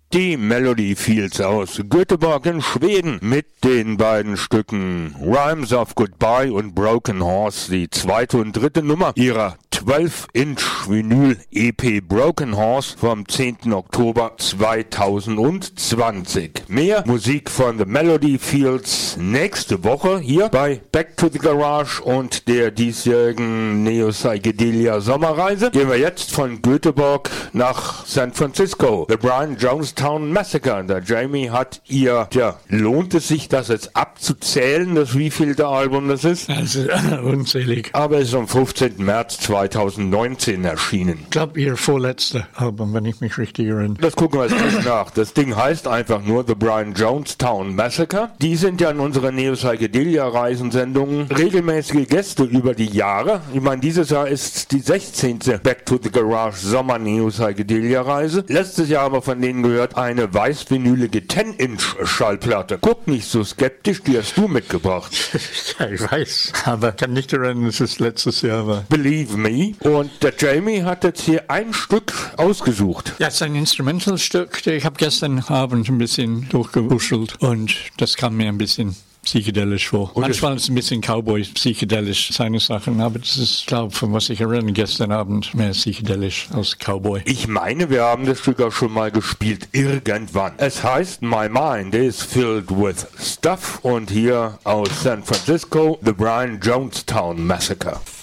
Die Melody Fields aus Göteborg in Schweden mit den beiden Stücken Rhymes of Goodbye und Broken Horse, die zweite und dritte Nummer ihrer 12-Inch Vinyl EP Broken Horse vom 10. Oktober 2020. Mehr Musik von The Melody Fields nächste Woche hier bei Back to the Garage und der diesjährigen Neo Psychedelia Sommerreise. Gehen wir jetzt von Göteborg nach San Francisco. The Brian Jonestown Massacre. Der Jamie hat lohnt es sich, das jetzt abzuzählen, das wievielte Album das ist? Also unzählig. Aber es ist am 15. März 2019 erschienen. Ich glaube, ihr vorletzte Album, wenn ich mich richtig erinnere. Das gucken wir jetzt nicht nach. Das Ding heißt einfach nur The Brian Jonestown Massacre. Die sind ja in unserer Neo Psychedelia Reisensendungen regelmäßige Gäste über die Jahre. Ich meine, dieses Jahr ist die 16. Back to the Garage Sommer Neo Psychedelia Reise. Letztes Jahr aber von denen gehört eine weißvinylige 10-Inch Schallplatte. Guck nicht so skeptisch, die hast du mitgebracht. Ja, ich weiß, aber kann nicht erinnern, dass es letztes Jahr war. Believe me. Und der Jamie hat jetzt hier ein Stück ausgesucht. Ja, es ist ein Instrumentalstück. Ich habe gestern Abend ein bisschen durchgewuschelt und das kam mir ein bisschen psychedelisch vor. Und manchmal ist es ein bisschen Cowboy-psychedelisch, seine Sachen, aber das ist, glaube ich, von was ich erinnere, gestern Abend mehr psychedelisch als Cowboy. Ich meine, wir haben das Stück auch schon mal gespielt, irgendwann. Es heißt My Mind is Filled with Stuff und hier aus San Francisco, The Brian Jonestown Massacre.